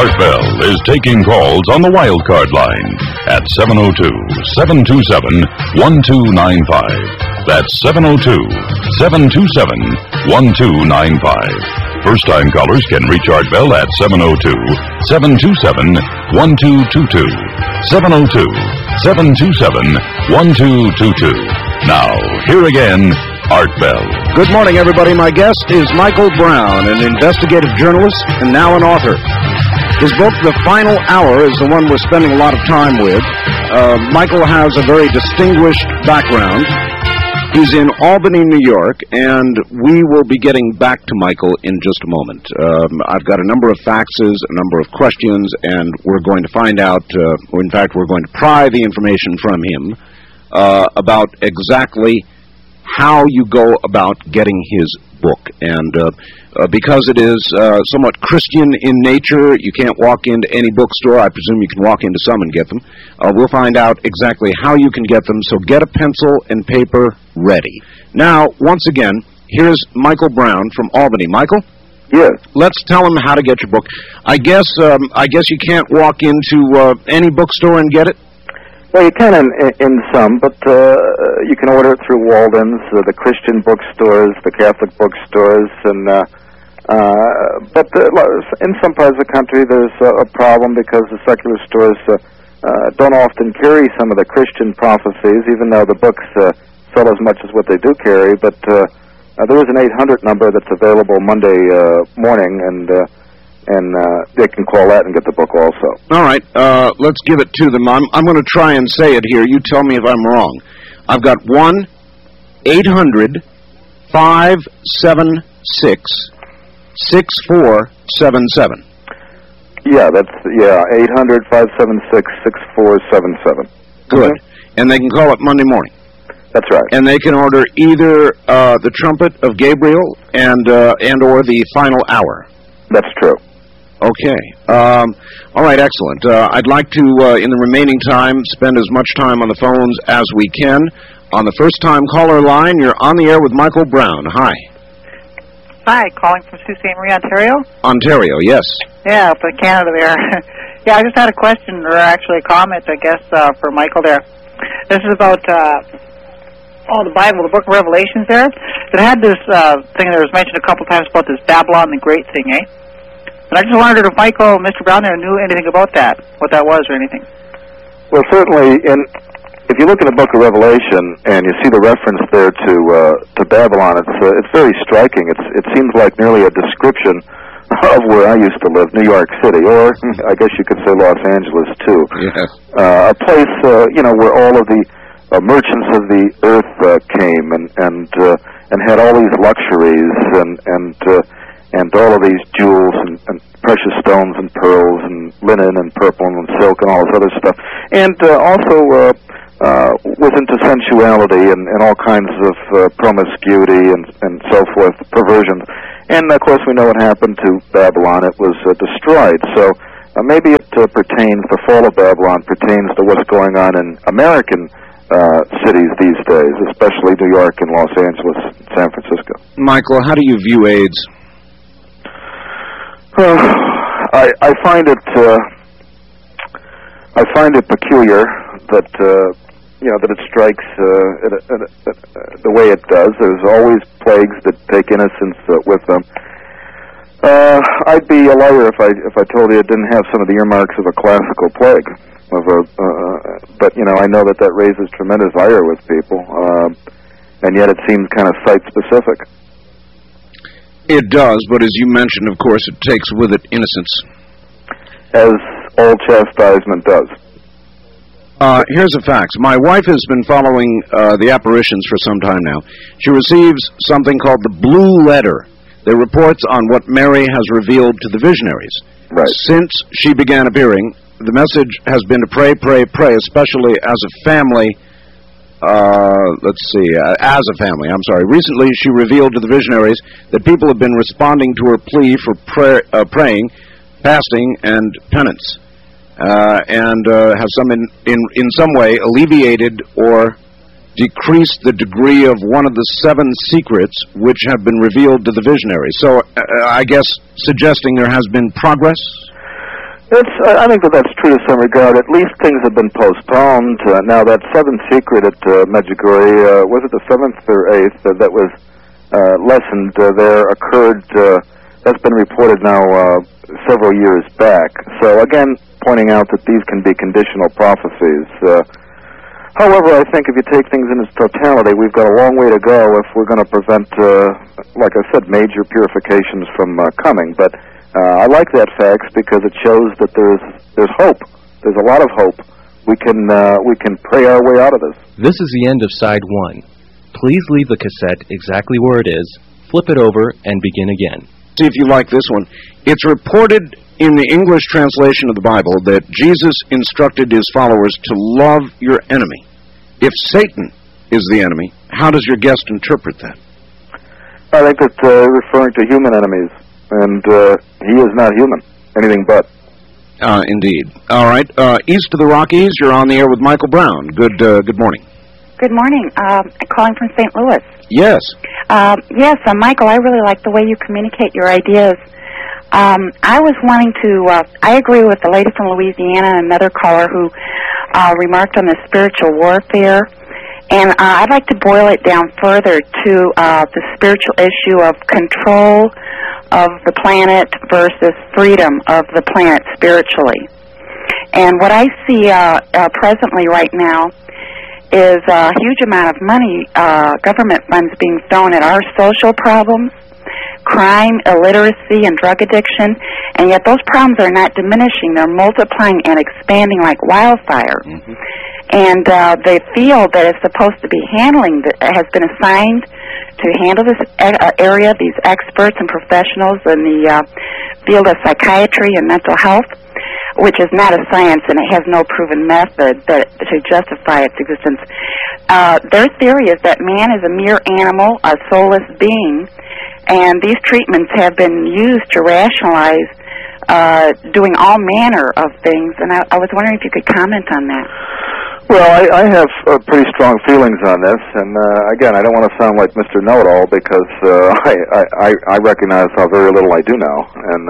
Art Bell is taking calls on the wildcard line at 702-727-1295. That's 702-727-1295. First-time callers can reach Art Bell at 702-727-1222. 702-727-1222. Now, here again, Art Bell. Good morning, everybody. My guest is Michael Brown, an investigative journalist and now an author. His book, The Final Hour, is the one we're spending a lot of time with. Michael has a very distinguished background. He's in Albany, New York, and we will be getting back to Michael in just a moment. I've got a number of faxes, a number of questions, and we're going to find out, in fact, we're going to pry the information from him about exactly how you go about getting his book. And because it is somewhat Christian in nature, you can't walk into any bookstore. I presume you can walk into some and get them. We'll find out exactly how you can get them, so get a pencil and paper ready. Now, once again, here's Michael Brown from Albany. Michael? Yes. Let's tell him how to get your book. I guess you can't walk into any bookstore and get it? Well, you can in some, but you can order it through Walden's, the Christian bookstores, the Catholic bookstores, and but in some parts of the country there's a problem because the secular stores don't often carry some of the Christian prophecies, even though the books sell as much as what they do carry. But there is an 800 number that's available Monday morning, and they can call that and get the book also. All right, let's give it to them. I'm going to try and say it here. You tell me if I'm wrong. I've got 1-800-576-6477. Yeah, that's 800-576-6477. Good. And they can call it Monday morning. That's right. And they can order either the Trumpet of Gabriel and or the Final Hour. That's true. Okay. All right, excellent. I'd like to, in the remaining time, spend as much time on the phones as we can. On the first-time caller line, you're on the air with Michael Brown. Hi. Hi, calling from Sault Ste. Marie, Ontario. Ontario, yes. Yeah, up in Canada there. Yeah, I just had a question, or actually a comment, I guess, for Michael there. This is about the Bible, the Book of Revelations there. It had this thing that was mentioned a couple times about this Babylon the Great thing, eh? And I just wondered if Michael, Mr. Brown there, knew anything about that, what that was or anything. Well, certainly, if you look in the Book of Revelation and you see the reference there to Babylon, it's very striking. It seems like nearly a description of where I used to live, New York City, or I guess you could say Los Angeles too. Yes. A place, where all of the merchants of the earth came and had all these luxuries and all of these jewels and precious stones and pearls and linen and purple and silk and all this other stuff, and also was into sensuality and all kinds of promiscuity and so forth, perversions. And of course, we know what happened to Babylon. It was destroyed. So maybe it pertains, the fall of Babylon pertains to what's going on in American cities these days, especially New York and Los Angeles and San Francisco. Michael, how do you view AIDS? I find it peculiar that that it strikes the way it does. There's always plagues that take innocence with them. I'd be a liar if I told you it didn't have some of the earmarks of a classical plague. But I know that raises tremendous ire with people, and yet it seems kind of site-specific. It does, but as you mentioned, of course, it takes with it innocence. As all chastisement does. Here's a fact. My wife has been following the apparitions for some time now. She receives something called the Blue Letter. They reports on what Mary has revealed to the visionaries. Right. Since she began appearing, the message has been to pray, pray, pray, especially as a family. As a family, I'm sorry. Recently, she revealed to the visionaries that people have been responding to her plea for praying, fasting, and penance, and have in some way alleviated or decreased the degree of one of the 7 secrets which have been revealed to the visionaries. So, I guess suggesting there has been progress? I think that's true to some regard. At least things have been postponed. Now, that seventh secret at Medjugorje, was it the 7th or 8th that was lessened there occurred, that's been reported now several years back. So, again, pointing out that these can be conditional prophecies. However, I think if you take things in its totality, we've got a long way to go if we're going to prevent, like I said, major purifications from coming. But I like that fact because it shows that there's hope. There's a lot of hope. We can pray our way out of this. This is the end of side 1. Please leave the cassette exactly where it is, flip it over, and begin again. See if you like this one. It's reported in the English translation of the Bible that Jesus instructed his followers to love your enemy. If Satan is the enemy, how does your guest interpret that? I think it's referring to human enemies, and he is not human, anything but. Indeed. All right. East of the Rockies, you're on the air with Michael Brown. Good morning. Good morning. I'm calling from St. Louis. Yes. Yes, Michael, I really like the way you communicate your ideas. I was wanting to, I agree with the lady from Louisiana and another caller who remarked on the spiritual warfare. And I'd like to boil it down further to the spiritual issue of control of the planet versus freedom of the planet spiritually. And what I see presently right now is a huge amount of money, government funds being thrown at our social problems, crime, illiteracy, and drug addiction, and yet those problems are not diminishing. They're multiplying and expanding like wildfire. Mm-hmm. And they feel that it's supposed to be has been assigned to handle this area, these experts and professionals in the field of psychiatry and mental health, which is not a science and it has no proven method to justify its existence. Their theory is that man is a mere animal, a soulless being, and these treatments have been used to rationalize doing all manner of things, and I was wondering if you could comment on that. Well, I have pretty strong feelings on this, and again, I don't want to sound like Mr. Know-It-All because I recognize how very little I do know, and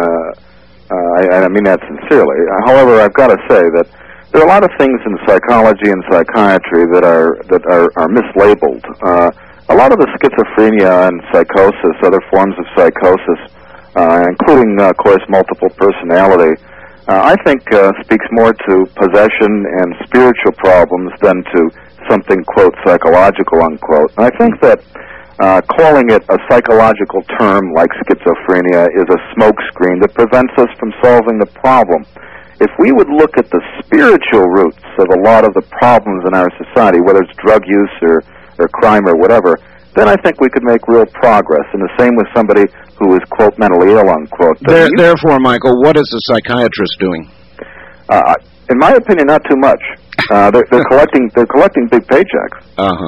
I mean that sincerely. However, I've got to say that there are a lot of things in psychology and psychiatry that are mislabeled. A lot of the schizophrenia and psychosis, other forms of psychosis, including, of course, multiple personality, I think speaks more to possession and spiritual problems than to something, quote, psychological, unquote. And I think that calling it a psychological term like schizophrenia is a smokescreen that prevents us from solving the problem. If we would look at the spiritual roots of a lot of the problems in our society, whether it's drug use or crime or whatever, then I think we could make real progress. And the same with somebody who is, quote, mentally ill, unquote. Therefore, Michael, what is a psychiatrist doing? In my opinion, not too much. They're collecting big paychecks.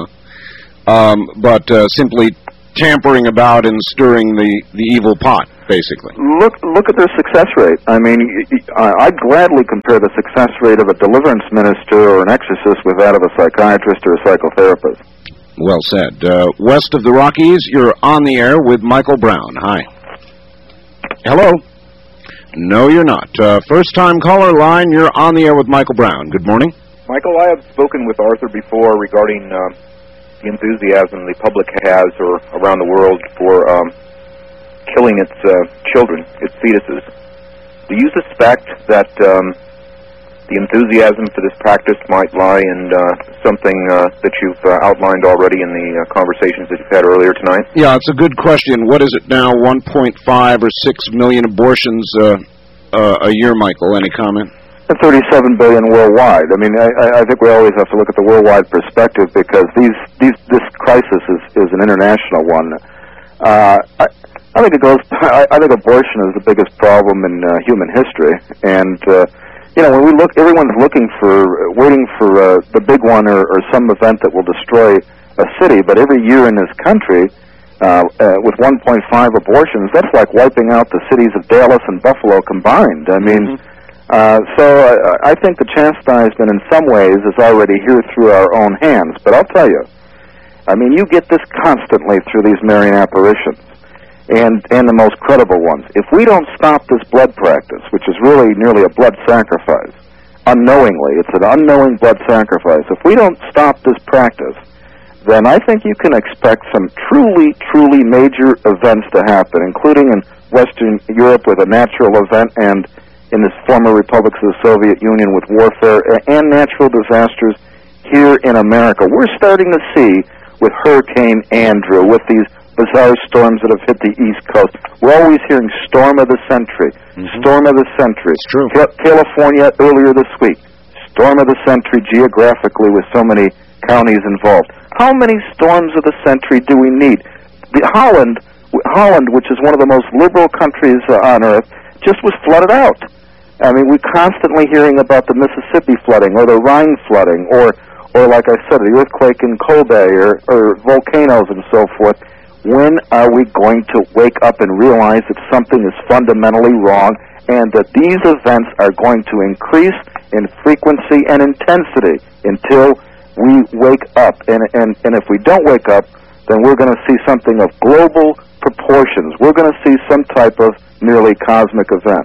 But simply tampering about and stirring the evil pot, basically. Look at their success rate. I mean, I'd gladly compare the success rate of a deliverance minister or an exorcist with that of a psychiatrist or a psychotherapist. Well said. West of the Rockies, you're on the air with Michael Brown. Hi. Hello. No, you're not. First-time caller line, you're on the air with Michael Brown. Good morning. Michael, I have spoken with Arthur before regarding the enthusiasm the public has or around the world for killing its children, its fetuses. Do you suspect that the enthusiasm for this practice might lie in something that you've outlined already in the conversations that you've had earlier tonight? Yeah, it's a good question. What is it now, 1.5 or 6 million abortions a year, Michael? Any comment? 37 billion worldwide. I mean, I think we always have to look at the worldwide perspective because this crisis is an international one. I think it goes. I think abortion is the biggest problem in human history, and when we look, everyone's waiting for the big one or some event that will destroy a city. But every year in this country, with 1.5 abortions, that's like wiping out the cities of Dallas and Buffalo combined. I mean. So I think the chastisement in some ways is already here through our own hands. But I'll tell you, I mean, you get this constantly through these Marian apparitions. and the most credible ones. If we don't stop this blood practice, which is really nearly a blood sacrifice, unknowingly, it's an unknowing blood sacrifice. If we don't stop this practice, then I think you can expect some truly, truly major events to happen, including in Western Europe with a natural event, and in the former republics of the Soviet Union with warfare, and natural disasters here in America. We're starting to see with Hurricane Andrew, with these bizarre storms that have hit the East Coast. We're always hearing storm of the century, storm of the century. It's true. California earlier this week, storm of the century geographically with so many counties involved. How many storms of the century do we need? Holland, which is one of the most liberal countries on earth, just was flooded out. I mean, we're constantly hearing about the Mississippi flooding or the Rhine flooding or like I said, the earthquake in Kobe or volcanoes and so forth. When are we going to wake up and realize that something is fundamentally wrong and that these events are going to increase in frequency and intensity until we wake up? And if we don't wake up, then we're going to see something of global proportions. We're going to see some type of nearly cosmic event.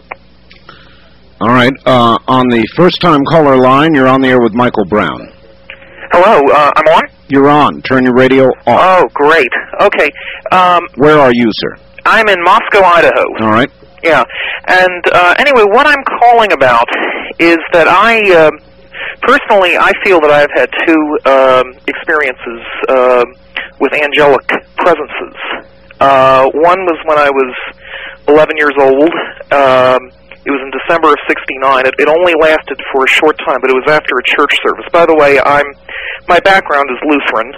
All right. On the first-time caller line, you're on the air with Michael Brown. Hello, I'm on? You're on. Turn your radio off. Oh, great. Okay. Where are you, sir? I'm in Moscow, Idaho. All right. Yeah. And anyway, what I'm calling about is that personally, I feel that I've had two experiences with angelic presences. One was when I was 11 years old. It was in December of '69. It only lasted for a short time, but it was after a church service. By the way, my background is Lutheran.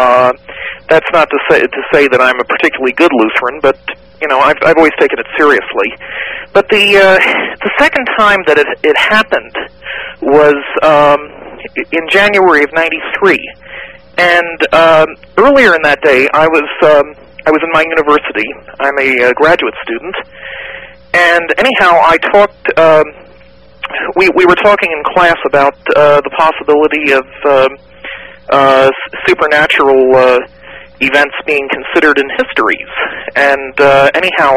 That's not to say that I'm a particularly good Lutheran, but you know, I've always taken it seriously. But the second time that it happened was in January of '93, and earlier in that day, I was in my university. I'm a graduate student. And anyhow, I talked. We were talking in class about the possibility of supernatural events being considered in histories. And anyhow,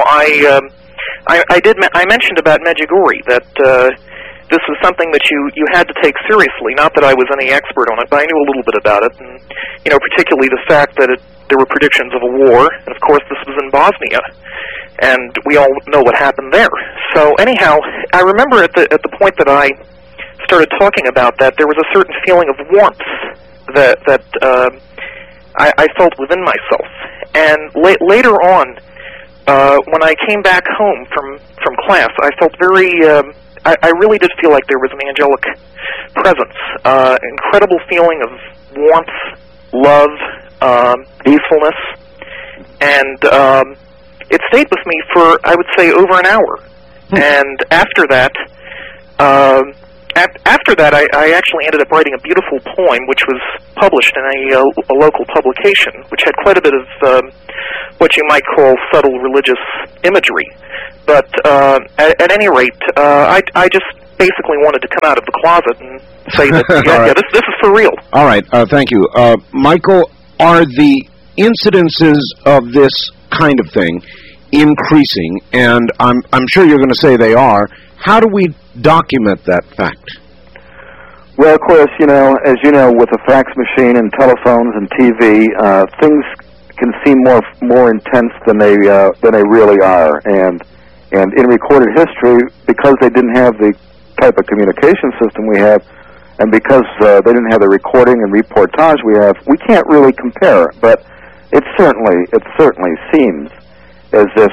I mentioned about Medjugorje, that this was something that you had to take seriously. Not that I was any expert on it, but I knew a little bit about it, and you know, particularly the fact that there were predictions of a war, and of course this was in Bosnia. And we all know what happened there. So anyhow, I remember at the point that I started talking about that, there was a certain feeling of warmth that I felt within myself. And later on, when I came back home from class, I felt very. I really did feel like there was an angelic presence, incredible feeling of warmth, love, peacefulness, and. It stayed with me for, I would say, over an hour. And after that, I actually ended up writing a beautiful poem, which was published in a local publication, which had quite a bit of what you might call subtle religious imagery. But at any rate, I just basically wanted to come out of the closet and say that, yeah, this is for real. All right, thank you. Michael, are the incidences of this kind of thing increasing? And I'm sure you're going to say they are. How do we document that fact? Well, of course, you know, as you know, with a fax machine and telephones and TV, things can seem more intense than they really are. And in recorded history, because they didn't have the type of communication system we have, and because they didn't have the recording and reportage we have, we can't really compare. But it certainly seems as if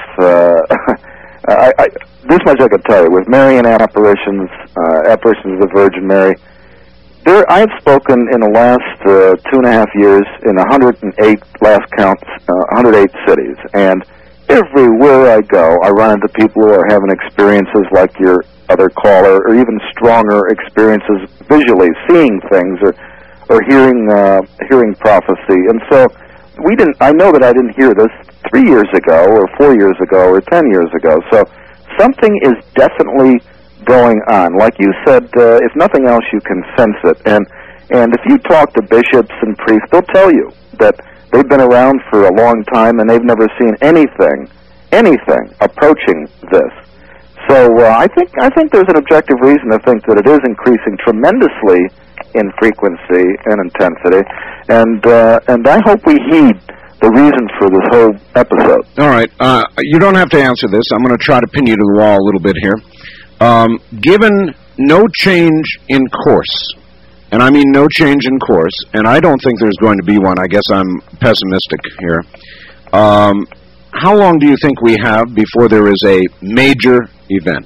this much I could tell you with Marian apparitions of the Virgin Mary. I've spoken in the last 2.5 years in 108 last counts, 108 cities, and everywhere I go, I run into people who are having experiences like your other caller, or even stronger experiences visually, seeing things or hearing prophecy. And so I know that I didn't hear this 3 years ago, or 4 years ago, or 10 years ago. So something is definitely going on. Like you said, if nothing else, you can sense it. And if you talk to bishops and priests, they'll tell you that they've been around for a long time and they've never seen anything anything approaching this. So I think there's an objective reason to think that it is increasing tremendously in frequency and intensity, and I hope we heed the reason for this whole episode. All right. You don't have to answer this. I'm going to try to pin you to the wall a little bit here. Given no change in course, and I mean no change in course, and I don't think there's going to be one. I guess I'm pessimistic here. How long do you think we have before there is a major event?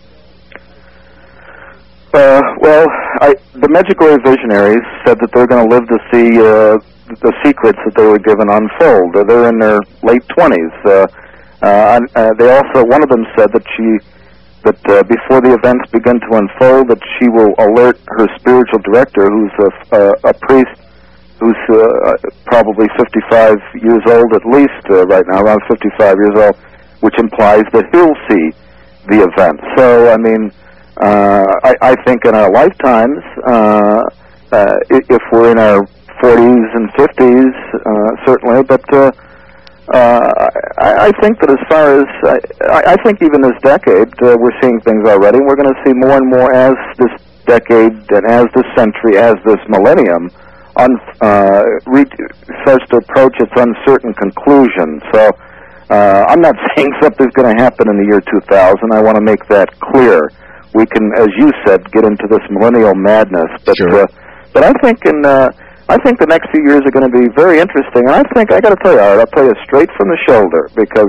The Medjugorje visionaries said that they're going to live to see the secrets that they were given unfold. They're in their late 20s. They also, one of them said that before the events begin to unfold, that she will alert her spiritual director, who's a priest, who's probably 55 years old at least right now, around 55 years old, which implies that he'll see the event. So, I mean, I think in our lifetimes, if we're in our 40s and 50s, certainly, but I think that as far as, I think even this decade, we're seeing things already, and we're going to see more and more as this decade, and as this century, as this millennium starts to approach its uncertain conclusion. So I'm not saying something's going to happen in the year 2000. I want to make that clear. We can, as you said, get into this millennial madness. But sure. But I think I think the next few years are going to be very interesting. And I think I got to tell you, Art, I'll tell you straight from the shoulder, because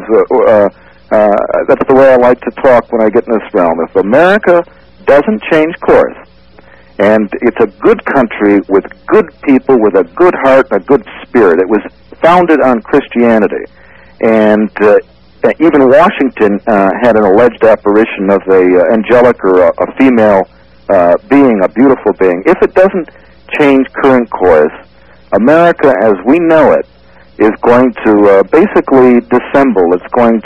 that's the way I like to talk when I get in this realm. If America doesn't change course, and it's a good country with good people, with a good heart and a good spirit. It was founded on Christianity. And even Washington had an alleged apparition of a angelic or a female being, a beautiful being. If it doesn't change current course, America as we know it is going to basically dissemble. It's going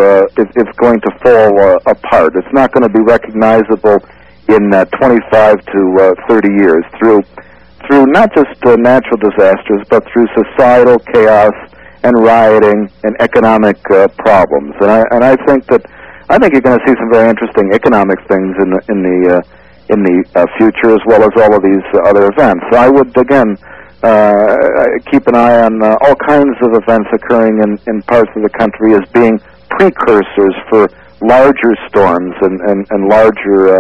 to fall apart. It's not going to be recognizable in 25 to 30 years through not just natural disasters, but through societal chaos and rioting and economic problems. And I think you're going to see some very interesting economic things in the future, as well as all of these other events. So I would again keep an eye on all kinds of events occurring in parts of the country as being precursors for larger storms and larger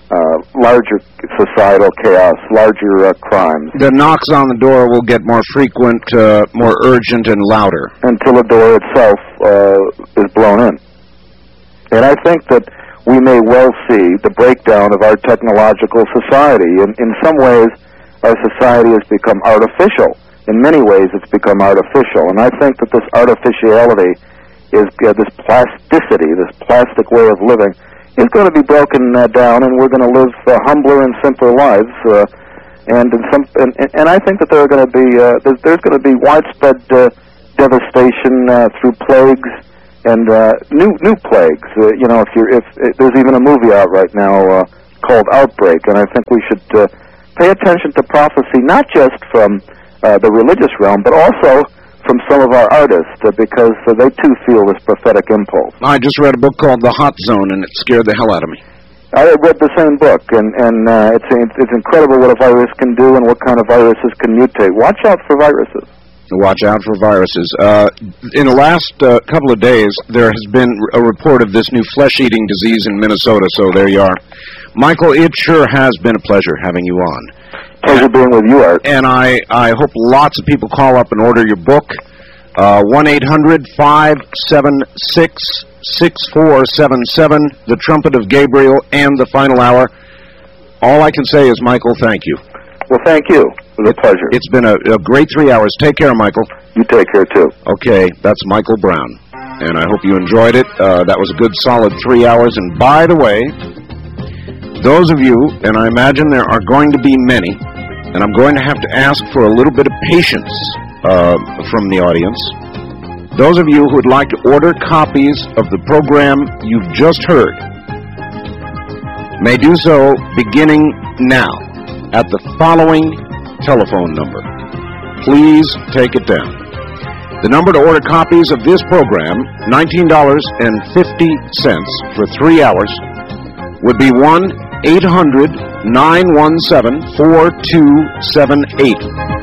societal chaos, larger crimes. The knocks on the door will get more frequent, more urgent, and louder. Until the door itself is blown in. And I think that we may well see the breakdown of our technological society. In some ways, our society has become artificial. In many ways, it's become artificial. And I think that this artificiality is this plasticity, this plastic way of living, is going to be broken down, and we're going to live humbler and simpler lives. And I think that there's going to be widespread devastation through plagues and new plagues. If there's even a movie out right now called Outbreak, and I think we should pay attention to prophecy, not just from the religious realm, but also from some of our artists, because they too feel this prophetic impulse. I just read a book called The Hot Zone, and it scared the hell out of me. I read the same book, and it's incredible what a virus can do and what kind of viruses can mutate. Watch out for viruses. Watch out for viruses. In the last couple of days, there has been a report of this new flesh-eating disease in Minnesota, so there you are. Michael, it sure has been a pleasure having you on. Pleasure being with you, Art. And I hope lots of people call up and order your book, 1-800-576-6477, The Trumpet of Gabriel and The Final Hour. All I can say is, Michael, thank you. Well, thank you. It was a pleasure. It's been a great 3 hours. Take care, Michael. You take care, too. Okay, that's Michael Brown. And I hope you enjoyed it. That was a good, solid 3 hours. And by the way, those of you, and I imagine there are going to be many, and I'm going to have to ask for a little bit of patience from the audience. Those of you who would like to order copies of the program you've just heard may do so beginning now at the following telephone number. Please take it down. The number to order copies of this program, $19.50 for 3 hours, would be 1-800-917-4278.